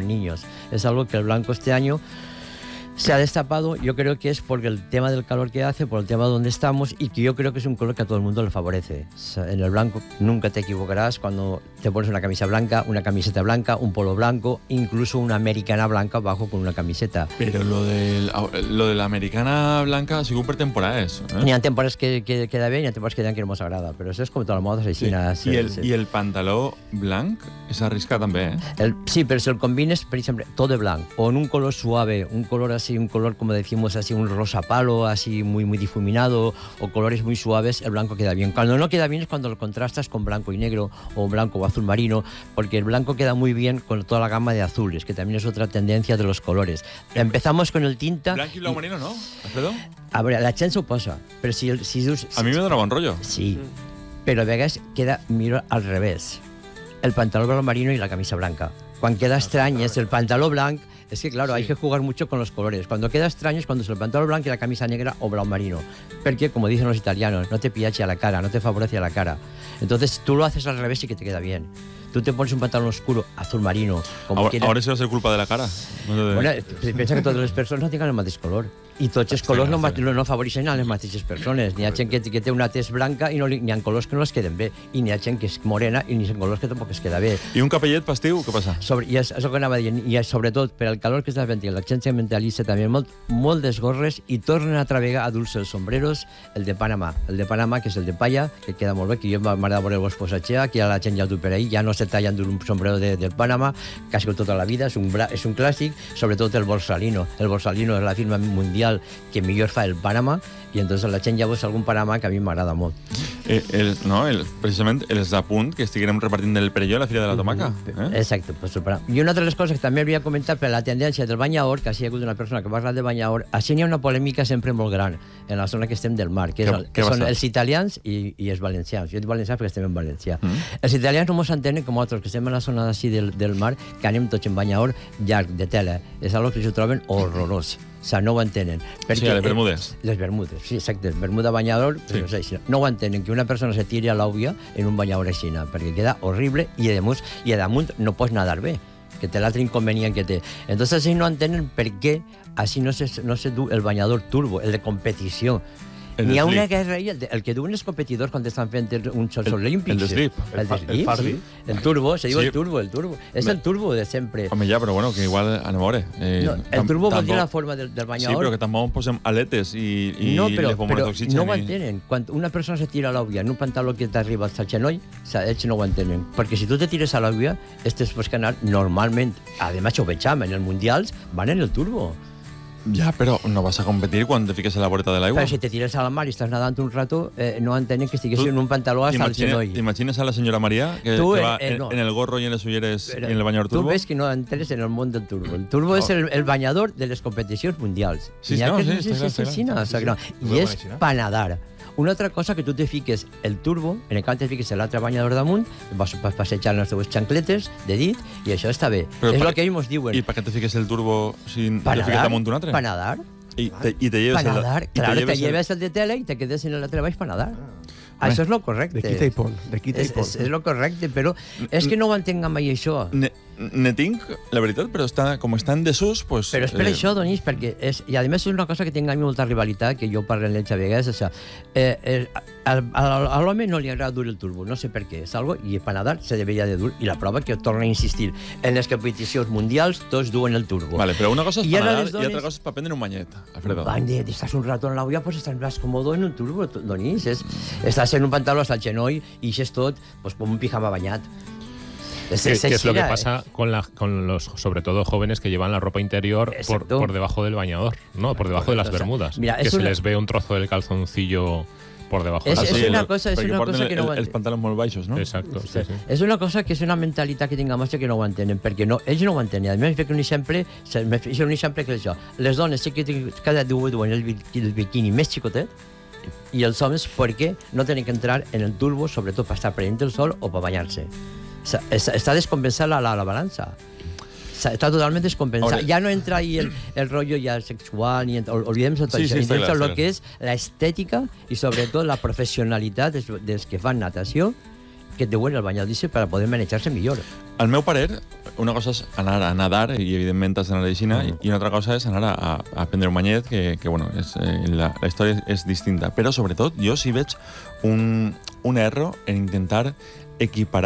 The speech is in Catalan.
niños. Es algo que el blanco este año se ha destapado, yo creo que es porque el tema del calor que hace, por el tema donde estamos, y que yo creo que es un color que a todo el mundo le favorece. O sea, en el blanco nunca te equivocarás cuando te pones una camisa blanca, una camiseta blanca, un polo blanco, incluso una americana blanca abajo con una camiseta. Pero lo de la americana blanca ha sido per temporades. N'hi ha temporades que queda bé, n'hi ha temporades que no s'agrada, però això és com totes les modes així. Sí. I el pantaló blanc s'arrisca també, sí, pero si el combines, por ejemplo, todo de blanco, o en un color suave, un color así, un color, como decimos, así, un rosa palo, así muy, muy difuminado, o colores muy suaves, el blanco queda bien. Cuando no queda bien es cuando lo contrastas con blanco y negro, o blanco o azul marino, porque el blanco queda muy bien con toda la gama de azules, que también es otra tendencia de los colores. Empezamos con el tinta... Blanco y blanco marino, ¿no, Alfredo? A veure, la gent s'ho posa, però si a mi me dona bon rotllo. Sí, però a vegades queda millor al revés. El pantalón blanco marino y la camisa blanca. Cuando queda extraño es el pantalón blanco. Es que, claro, hay que jugar mucho con los colores. Cuando queda extraño es cuando es el pantalón blanco y la camisa negra o blanco marino. Porque, como dicen los italianos, no te piace a la cara, no te favorece a la cara. Entonces, tú lo haces al revés y que te queda bien. Tú te pones un pantalón oscuro, azul marino... Ahora eso va a ser culpa de la cara. Bueno, pensa que totes les persones no tenen el mateix color. I tots els colors no favoreixen a les mateixes persones. N'hi ha gent que té una tez blanca i n'hi ha colors que no les queden bé. I n'hi ha gent que és morena i n'hi ha colors que tampoc es queda bé. I un capellet pastiu, què passa? I és el que anava dient. I sobretot, per el calor que està fent, la gent se mentalitza també molt dels gorres i tornen a travegar a dulce els sombreros, el de Panamà. El de Panamà, que és el de palla, que queda molt bé, que jo m'agrada veure-vos posatxea, que ja la gent ja el du per ahí, ja no se tallen d'un sombrero del Panamà, quasi tota la vida, és un clàssic, sobretot el Borsalino. El Borsalino és la firma mundial que millor fa el Panamà, i entonces la gent ja veus algun Panamà que a mi m'agrada molt. Precisament els apunts que estiguem repartint del Perelló a la Fira de la Tomaca. Exacte. I una altra de les coses que també havia comentat per la tendència del banyaor, que ha sigut una persona que parla de banyaor, així n'hi ha una polèmica sempre molt gran en la zona que estem del mar, que són els italians i els valencians. Jo dic valencians perquè estem en València. Els italians no ens entenen com altres que estem en la zona d'ací del mar, que anem tots en banyaor llarg, de tela. És algo que s'ho troben horrorós. O sigui, no ho entenen. Sí, les bermudes. Les bermudes, sí, exacte. Bermuda banyador, no ho entenen, que una persona se tiri a l'àvia en un banyador així, perquè queda horrible i a damunt no pots nadar bé, que té l'altre inconvenient que té. Entonces, així no entenen per què així no se du el banyador turbo, el de competició. N'hi ha una guerra ahí, el que duen els competidors quan estan fent uns Jocs Olímpics. El de slip. El fardi. El turbo, se diu el turbo. És el turbo de sempre. Home, ja, però bueno, que igual anem a veure. El turbo vol dir la forma del banyador. Sí, però que tampoc posem aletes i les bombones d'oxigen. No ho entenen. Quan una persona se tira a l'àvia en un pantaló que t'arriba al genoll, ells no ho entenen. Perquè si tu te tires a l'àvia, estes pots anar normalment, además ho veig en els mundials, van en el turbo. Ja, però no vas a competir quan te fiques a la voreta de l'aigua. Però si te tires a la mar i estàs nadant un rato, no entenen que estiguis en un pantaló hasta el genoll. T'imagines a la senyora Maria que va en el gorro i en les ulleres i en el banyador turbo? Tu ves que no entres en el món del turbo. El turbo és el banyador de les competicions mundials. Sí, no, sí, està clar. I és pa nadar. Una altra cosa que tu te fiques el turbo, en el cas te fiques l'altre banyador damunt, vas passejar les teves xancletes de dit i això està bé. És el que ells ens diuen. I per què te fiques el turbo si te fiques damunt d'un altre? Pa nadar. I te lleves el... Claro, te lleves el de tela i te quedes en el altre baix pa nadar. Això és lo correcte. De quita i pol. És lo correcte, però és que no ho entenga mai això. Ne tinc, la veritat, però com està en desús... Però és per això, Donís, perquè i a més és una cosa que tinc a mi molta rivalitat, que jo parlo en ells a vegades, a l'home no li agrada dur el turbo, no sé per què, és algo, i per nadar se deberia de dur, i la prova que torna a insistir, en les competicions mundials tots duen el turbo. Vale, però una cosa és per nadar i altra cosa és per prendre un banyet, Alfredo. Estàs un rato en l'aigua, pues estàs més còmodo en un turbo, Donís, estàs en un pantaló hasta el genoll i això és tot com un pijama banyat. Que es lo que pasa con los, sobre todo jóvenes que llevan la ropa interior por debajo del bañador, ¿no? Por debajo de las bermudas. Mira, que se les ve un trozo del calzoncillo por debajo. És una cosa que no ho entenen. Els pantalons molt baixos, no? Exacto. Sí. És una cosa que és una mentalitat que tinc a mostra que no ho entenen, perquè ells no ho entenen. A més, un exemple que és això. Les dones sí que cada dia duen el biquini més xicotet, i els homes perquè no tenen que entrar en el turbo, sobretot per estar prenent el sol o per banyar-se. Està descompensada la balança. Està totalment descompensada. Ja no entra ahí el rollo ya sexual, olvidem-se tot això. Entra lo que és l'estètica i sobretot la professionalitat dels que fan natació que deu el banyador per poder manejar-se millor. Al meu parer, una cosa és anar a nadar, i evidentment has d'anar a l'Eixina, i una altra cosa és anar a prendre un banyet, que bueno, la història és distinta. Però, sobretot, jo sí veig un erro en intentar equiparar